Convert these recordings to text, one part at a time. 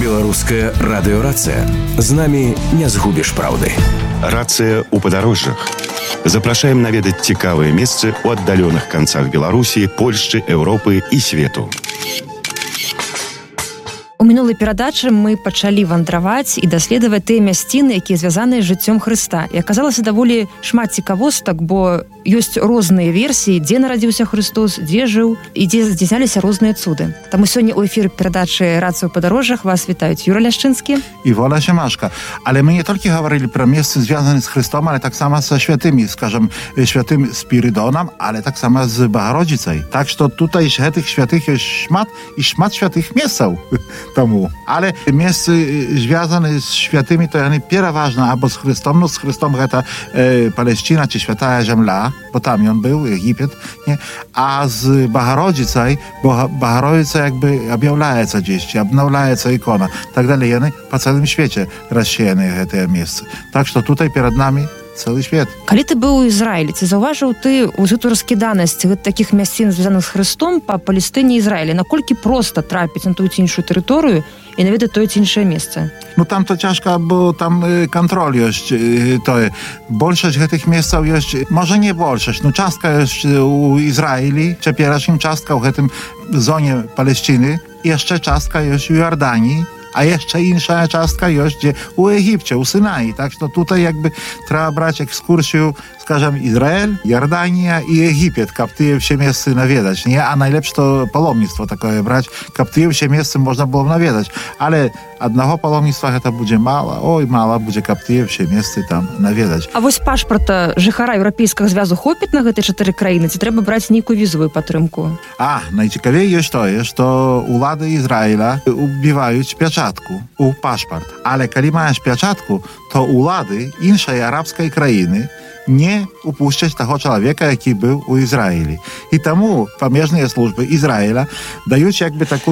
Беларуская радыёрацыя. З намі не згубіш праўды. Рацыя ў падарожжах. Запрашаем наведаць цікавыя месцы ў аддаленых канцах Беларусі, Польшчы, Еўропы і свету. У мінулай перадачы мы пачалі вандраваць і даследаваць тыя мясціны, якія звязаныя з жыццём Хрыста. І аказалася даволі шмат цікавостак, бо ёсць розныя версіі, дзе нарадзіўся Христос, дзе жыў і дзе здзяйсняліся розныя цуды. Таму сёння ў эфіры перадачы «Рацыя ў падарожжах» вас вітаюць Юра Ляшчынскі і Воля Семашка. Але мы не толькі гаварылі пра месцы звязаны з Христом, але таксама са святымі, скажам, святым Спірыдонам, але таксама з Багародзіцай. Так што тутай гэтых святых ёсць шмат і шмат святых месцаў. Тому. Ale miejsce związane z świętymi to jest przeważnie albo z Chrystom. No z Chrystom to Palestyna czy Święta Ziemia, bo tam on był, Egipt, nie? A z Bogorodzicą, bo Bogorodica jakby objawiaється gdzieś, obnawiaється ikona. Tak dalej, one po całym świecie rozsiane te miejsce. Tak, że tutaj przed nami cały świat. Калі ты быў у Ізраілі, ці заўважыў ты гэту раскіданасць такіх мясцін, звязаных з Христом, па Палестыне і Ізраілі? Наколькі проста трапіць на тую ці іншую тэрыторыю і наведаць тое ці іншае месца? No tam to ciężko, bo tam kontrol jest, to большоść tych miejsc jest, może nie большоść, no czastka jest u Izraeli, przepieraszym czastka w tym zonie Palestyny, jeszcze czastka jest u Jordanii, a jeszcze inna czastka jest u Egipcie, u Synai. Tak, że tutaj jakby trzeba brać ekskursję, скажем, Izrael, Jordania i Egipt, kap tyje wsie miejsce nawiedzać, nie? A najlepsze to palomnictwo takie brać, kap tyje wsie miejsce można było nawiedzać, ale одного palomnictwa to będzie mało, oj mało będzie kap tyje wsie miejsce tam nawiedzać. А вось пашпарта жыхара Еўрапейскага звязу хопіць на гэтыя 4 краіны, ці трэба браць нейкую візавую падтрымку? Najciekawiej jest to, że władze Izraela ubiwają pieczatku u paszport, ale kiedy masz pieczatku, to władze innej arabskiej krainy nie upuszczać tego człowieka, jaki był u Izraeli. I temu pamiężne służby Izraela dają jakby taką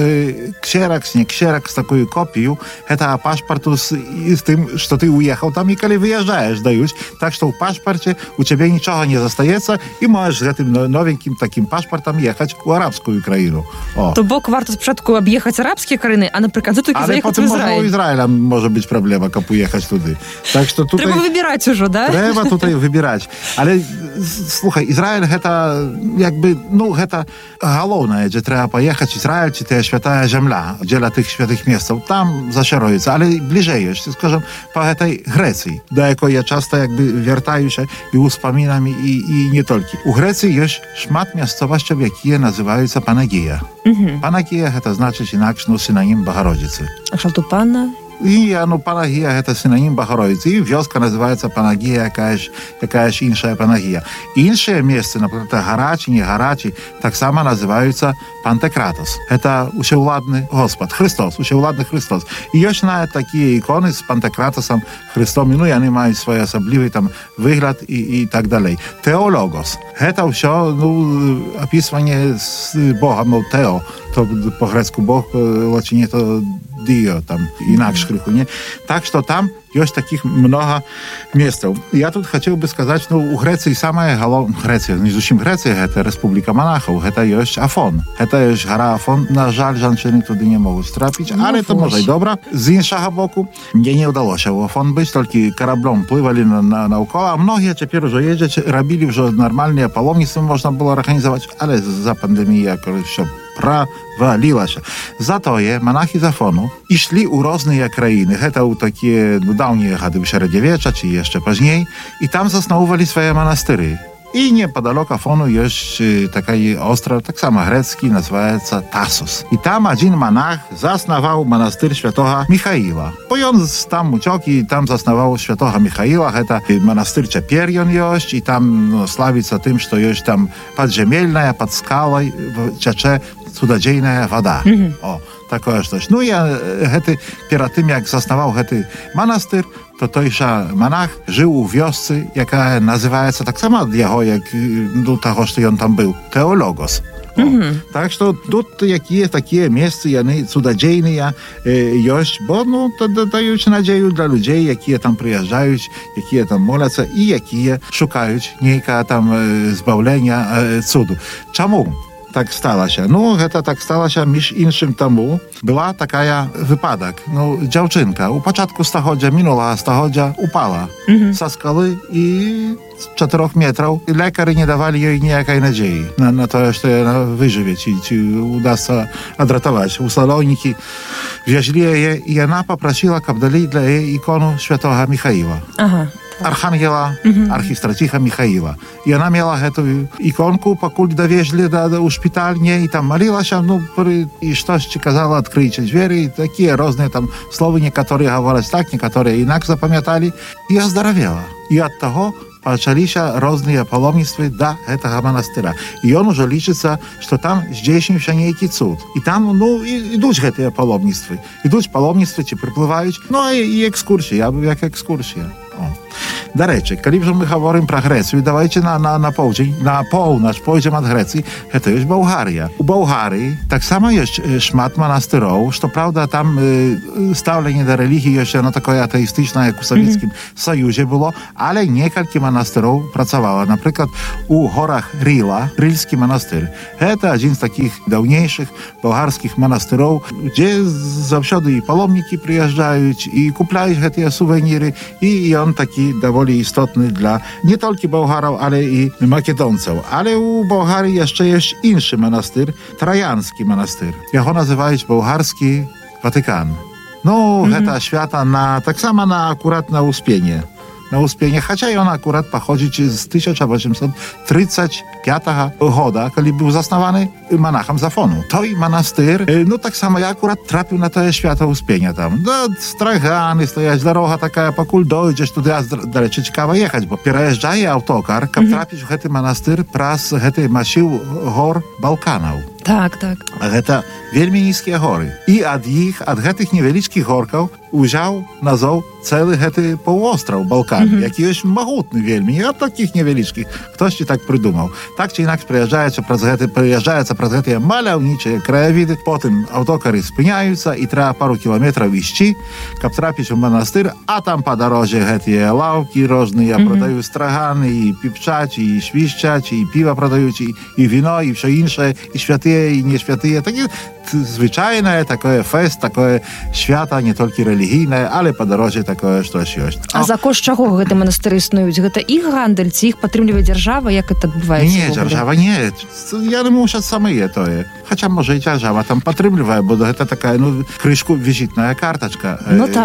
ksieraks, taką kopię tego paszportu z tym, że ty ujechał tam i kiedy wyjeżdżasz, dają. Tak, że w paszporcie u ciebie niczego nie zostaje i możesz z tym nowym takim paszportem jechać u arabską krainę. To bok warto sprzedku objechać arabskie krainy, a na przykład tylko zajechać w Izrael. Ale potem u Izraela może być problem, jak pojechać tutaj. Tak, że tutaj trzeba wybierać już, da? Trzeba tutaj wybierać. Ale słuchaj, Izrael to jakby, to główne, że trzeba pojechać Izrael, czy te święta ziemia, dziela tych świętych miejsc, tam zasiarujące, ale bliżej jeszcze, skажем, po tej Grecji, do jakiej często jakby wiertają się i uspominam i nie tylko. U Grecji jest szmat miejscowości, jakie nazywają się Panagia. Panagia to znaczy inaczej synonim Bogorodzicy. A co to Pana? I Panagia to synonim Bogorodzicy. I wioska nazywa się Panagia, jakaś inna Panagia. Inne miejsce, na przykład Haraci, nie Haraci, tak samo nazywają się Pantekratos. To usiłowładny Gospod, Chrystus, usiłowładny Chrystus. I jest nawet takie ikony z Pantekratosem, Chrystom, no i one mają swój osobliwy tam wygląd i tak dalej. Teologos. To wszystko, opisywanie z Bogiem, Teo, to po grecku Bóg, po łacinie to Dio, tam inaczej krychu, nie? Tak, że tam jest takich mnogo miejsc. Ja tu chciałbym сказать, u Grecji sama Grecja, nie zresztą Grecja, to Republika Monachów, to jest Afon. To jest góra Afon. Na żal, żanczyny tudy nie mogą trafić, ale to może i dobra. Z innego boku, nie udało się u Afon być, tylko karablom pływali naokoło, a mnogie teraz już jeździć, robili już normalnie palomnictwo można było organizować, ale za pandemii jakoś się провалила się. Zato monachy z Afonu szli u różnych krainy, to takie dawniej chady średniowiecza, czy jeszcze później, i tam zasnowali swoje monastyry. I niepodaleko Afonu jest taki ostrov, tak samo grecki, nazywa się Tassos. I tam jeden monach zasnował monastyr świętego Michaila. Bo on tam uciekł i tam zasnował świętego Michaila, to monastyr Czeperion jest i tam sławi się tym, że jest tam podziemielna, pod skałą ciecze cudodziejna woda. Takie coś. No i przed tym, jak zasnował monastyr, to tojsza monach żył w wiosce, jaka nazywa się tak samo jego, jak do tego, że on tam był, Teologos. Tak, że tu jakie takie miejsca, cudodziejne jest, bo to dają nadzieję dla ludzi, jakie tam przyjeżdżają, jakie tam modlą i jakie szukają niejaka tam zbawienia, cudu. Czemu? tak stała się? No, to tak stała się między innym temu. Była taka wypadek. No, dziewczynka u początku stachodzia, minula stachodzia, upała sa skały i z 4 metrów. Lekarze nie dawali jej niejakiej nadziei na to, że ona wyżywie, czy uda się odratować. U saloniki wieźli jej i ona poprosiła, aby dali dla jej ikonu świętego Michała. Ага. Архангела, архистратиха Михаила. И она имела эту иконку, покуль довезли до шпиталь, и там молилась, ну, и что сказала, откройте двери, и такие разные там слова, некоторые говорят так, некоторые инак запам'ятали, и оздоровела. И от того почалися разные паломництва до этого монастыря. И он уже лічится, что там здійснився некий цуд. И там, ну, идут эти паломництва. Идут паломництва, чи припливають, ну, и екскурсії, або як екскурсія. До речі, коли вже ми говоримо про Грецію, давайте на południe, pojedziemy od Grecji, to jest Bułgaria. U Bułgarii tak samo jest szmat monastyrów, co prawda tam stawlenie do religii jeszcze no takie ateistyczne, jak w Sowieckim Sojuzie było, ale niekielka monastyrów pracowało. Na przykład u Horach Rila, Rilski monastyr. To jeden z takich dawniejszych bułgarskich monastyrów, gdzie zawsze i palomniki przyjeżdżają i kupują te suweniry i on taki доволі істотний для не тільки болгарів, але і македонців. Але у Болгарії jeszcze є інший монастир, Троянський монастир. Його називають Болгарський Ватикан. Ну, це свято так само акурат на Успіння. Na Uspienie, chociaż on akurat pochodzi z 1835 roku, kiedy był zasnowany monachem Zafonu. To i monastyr, no tak samo ja akurat trafił na to święto Uspienia tam. No, stragany, stojać droga taka, pokul dojdziesz туди, a dalece ciekawe jechać, bo przejeżdżaje autokar, aby trafić w ten monastyr pras masił gór Bałkanów. Tak, tak. A to wielmi niskie góry. I od tych niewielkich górków wziął nazwał cały ten półostrów Bałkan. Jakiś mogutny wielmi, nie od takich niewielkich. Ktoś ci tak przydumał. Tak czy inaczej przejeżdżają przez te malownicze krajowidy, potem autokary spinają się i trzeba paru kilometrów iść, aby trafić w monastyr, a tam po drodze te ławki różne, prodają stragany, i pipczaci, i świszczaci, i piwa prodają, i wino, i wszystko inne, i święte, i nieświęte. Takie zwyczajne, takie fest, takie święta, nie tylko religijne, ale po drodze takie coś jest. А за кошт чаго гэты манастыры існуюць? Гэта іх гандаль, ці іх падтрымлівае дзяржава? Як это адбываецца? Nie, dzierżawa nie. Ja nie muszę same je to je. Chociaż może i dzierżawa tam podtrzymuje, bo to taka, no, kryszku wizytna karteczka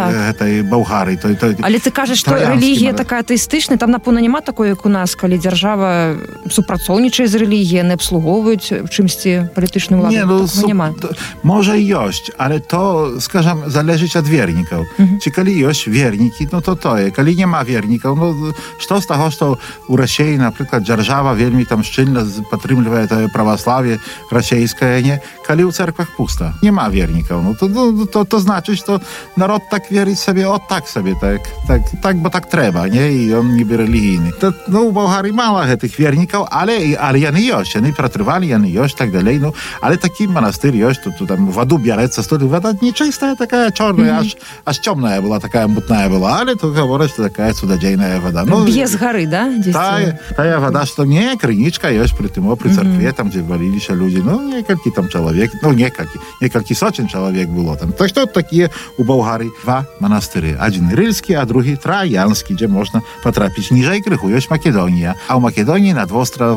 tej Bułgarii. Але ty кажаш, што рэлігія такая атэістычная, там, напэўна, няма такой, як у нас, калі дзяржава супрацоўнічае з рэлігіяй, не абслугоўваюць чымсьці палітычную ўладу. Nie, no, няма. Może i jest, ale to, скажем, zależy od wierników. Czy kiedy jest wierniki, no to je. Kiedy nie ma wierników, no, co z tego, że u Rosji, na przykład, dzierżawa wielmi tam szczelnie podtrzymuje to prawosławie rosyjskie, nie? Kiedy u cerkwach pusta. Nie ma wierników. No to znaczy, że naród tak wierzy sobie, tak sobie, tak, bo tak trzeba, nie? I on niby religijny. To, no, u Bułgarii mało tych wierników, ale oni jest. Oni przetrwali, oni jest, tak dalej, no. Ale taki monastyr jest, tu tam wodu bierется, to woda nieczysta, taka czarna, aż ciemna była, taka mutna była, ale to говорят, что такая cudzoziejna woda. No, без гары, да? Та вода, что не криничка есть при церкве, там, где валились люди, ну, некалькі там человек, ну, некалькі сотен человек было там. Так что такие у Bułgarii dwa monastyry. Один рильский, a drugi Trajanski, gdzie można potrafić niżej krychu, jest Makedonia. A u Makedonii nad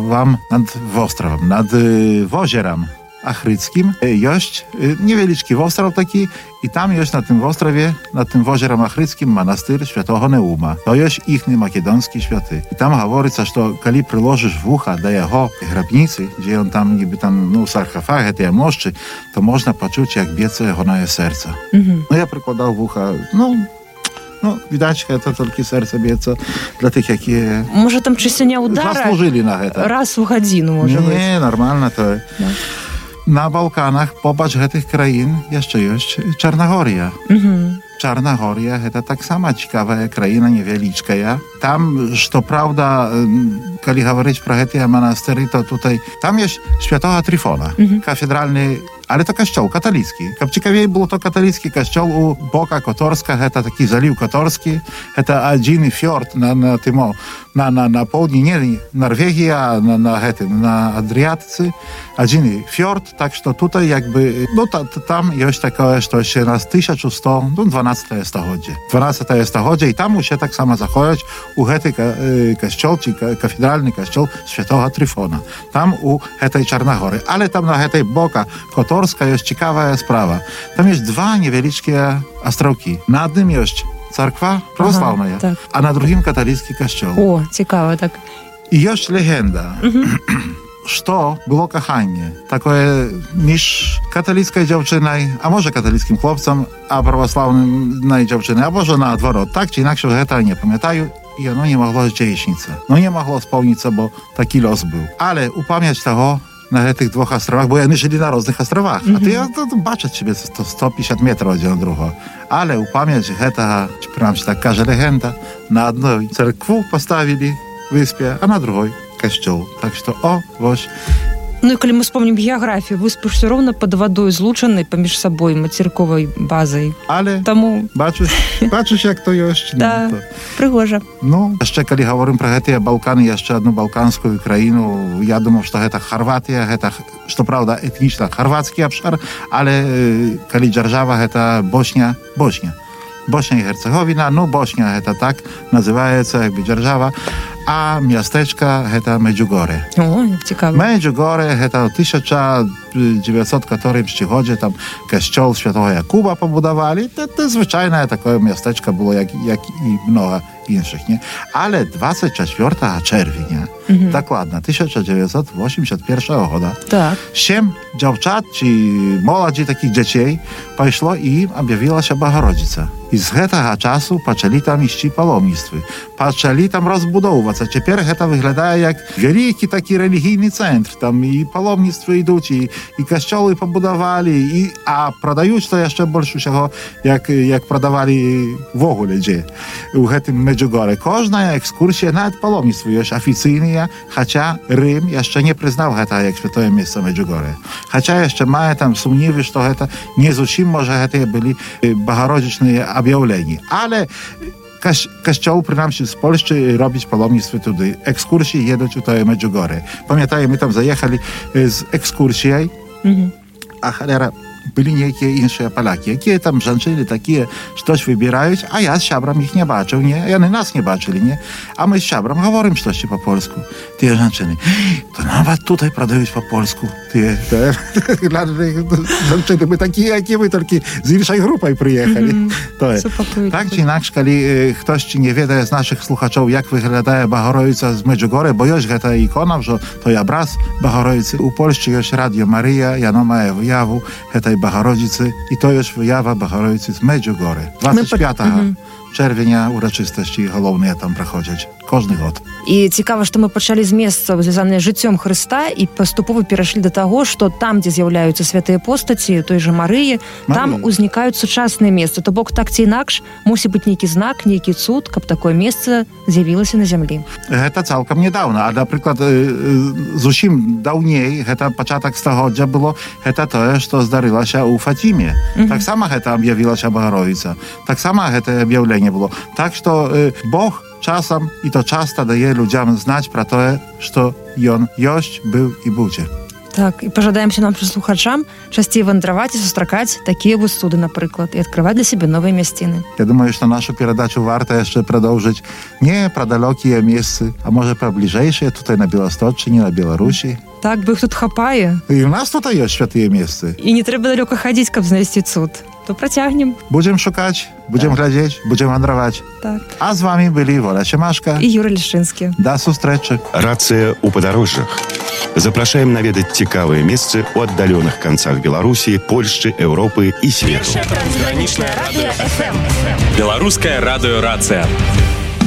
Wozierem Achryckim jest niewielki ostrów taki i tam jest na tym ostrowie, nad tym Wozierem Achryckim monastyr świętego Neuma. To jest ich makedonski święty. I tam mówi się, że kiedy przyłożysz ucha do jego grobnicy, gdzie on tam niby tam, no, sarkofag, te moszczy, to można poczuć, jak biece jego serce. No ja przykładał ucha, no, widać, to tylko serce bieco dla tych, jakie może tam czyszczenia udara zasłużyli na to. Raz w godzinę może być. Nie, normalne to. No. Na Bałkanach, popatrz tych krain, jeszcze jest Czarnogoria. Czarnogoria to tak sama ciekawa kraina, niewieliczka. Tam, co prawda, kiedy mówić про te monastery, to tutaj, tam jest świętego Tryfona, kafedralny Але то касцёл каталіцкі. Каб цікавей было, то каталіцкі касцёл у бока Которска, гэта такі заліў Которскі, гэта адзіны фёрд на поўдні, не Норвегія, на Адрыятыцы, адзіны фёрд, так што тут якby, там ёсць такое, што ще раз 1100, 12 стагоддзе. 12 стагоддзе, і там усе таксама заходзяць у гэты касцёл, ці кафедральны касцёл Святога Трифона. Там у гэтай Чарнагоры. Але там на гэтай бока Которска ёсць цікавая справа. Там ёсць два невялічкія астраўкі. На адным ёсць царква правослаўная, так. А на другім каталіцкі касцёл. О, цікава, так. І ёсць легенда, што было каханне такое між каталіцкай дзяўчынай, а можа каталіцкім хлопцам, а праваслаўнай дзяўчынай, а можа наадварот. Так ці інакш гэта не памятаю, і оно не магло здзейсніцца. Не магло спаўніцца, бо такі лёс быў. Але у памяць таго, на гэтых двох астравах, бо яны жылі на розных астравах. А ты бачаць себе 150 метраў адзін ад другога. Але у памяць гэтага, прынамсі так кажа легенда, на адной царкву паставілі выспе, а на другой касцёл. Так што, вось. Ну і калі мы вспомнім геаграфію, выспы ж роўна пад вадой злучаны паміж сабой мацерыковай базай. Але таму бачыш, як то ёсць. Да, прыгожа. Ну, яшчэ калі гаворым пра гэтыя Балканы, яшчэ адну балканскую краіну, я думаў, што гэта Харватыя, гэта, што праўда, этнічна харвацкі абшар, але калі дзяржава, гэта Босня і Герцеговіна, Босня гэта так называецца, якby дзяржава, а мястэчка гэта Меджугор'е. О, цікава. Меджугор'е гэта ў 1900 каторымсьці годзе там касцёл Святого Якуба пабудавалі. Це звычайнае такое мястэчка было, як і многа іншых, не? Але 24 чэрвеня, дакладна, 1981 года, так. 7 дзяўчат ці моладзі такіх дзяцей пайшло і ім аб'явілася Багародзіца. І з гэтага часу пачалі там ісці паломніцтвы, пачалі там разбудоўвацца. Цяпер гэта выглядае як вялікі такі рэлігійны цэнтр. Там і паломніцтвы ідуць, і касцёлы пабудавалі, а прадаюць то яшчэ больш усяго, як прадавалі вогуле дзе у гэтым Меджугор'е. Кожная экскурсія, нават паломніцтвы ёсць афіцыйныя, хаця Рым яшчэ не прызнаў гэта як святое месца Меджугор'е. Хаця яшчэ мае там сумнівы, што гэта не зусім, можа, гэтыя былі багародзічныя аб'яўленні. Але касцёл, прынамсі, з Польшчы робіць паломніцтвы туды. Экскурсіі едуць у тое Меджугор'е. Памятаю, мы там заехалі з экскурсіяй, а халера, былі нейкія іншыя палякі, якія там жанчыны такія штось выбіраюць, а я з сябрам іх не бачыў, не? Яны нас не бачылі, не? А мы з сябрам гаворым штосьці па-польску. Тыя жанчыны, то нават тутай прадаюць па-польску. Тыя жанчыны, мы такія, які вы толькі з іншай групай прыехалі. Так ці інакш, калі хтосьці не ведае з нашых слухачоў, як выглядае Багародзіца з Меджугор'я, бо ёсць гэта ікона, ўжо той абраз Багародзіцы. У Польшчы ёсць Радіо Марія, яно мае выяву гэтай Багародзіцы, і то ёсць выява Багародзіцы з Меджугор'я. 25 чэрвеня урачыстасці галоўныя там праходзяць кожны год. І цікава, што мы пачалі з месцаў, звязаныя з жыццём Хрыста, і паступова перайшлі да таго, што там, дзе з'яўляюцца святыя постаці, той жа Марыі, там узнікаюць сучасныя месцы. То бок, так ці інакш, мусіць быць нейкі знак, нейкі цуд, каб такое месца з'явілася на зямлі. Гэта цалкам нядаўна, а, напрыклад, зусім даўней, гэта пачатак стагоддзя было, гэта тое, што здарылася ў Фатіме. Таксама гэта аб'явілася Багародзіца. Таксама гэта аб'яўленне было. Так што Бог часам, і то часта дае людзям знаць пра тое, што ён ёсць, быў і будзе. Так, і пажадаемся нам слухачам часцей вандраваць і сустракаць такія вось цуды, напрыклад, і адкрываць для сябе новыя мясціны. Я думаю, што нашу перадачу варта яшчэ прадоўжыць не пра далёкія месцы, а можа пра бліжэйшыя, тутай на Беласточчыне, на Беларусі. Так, бо іх тут хапае. І ў нас тут ёсць святыя месцы. І не трэба далёка хадзіць, каб знайсці цуд. То працягнем. Будзем шукаць, будзем глядзець, будзем вандраваць. Так. А з вамі былі Воля Семашка і Юрый Лішчынскі. Да сустрэчы. Рацыя ў падарожжах. Запрашаем наведаць цікавыя месцы ў аддаленых канцах Беларусі, Польшчы, Еўропы і свету. Першае трансгранічнае радыё FM. Беларускае радыё «Рацыя».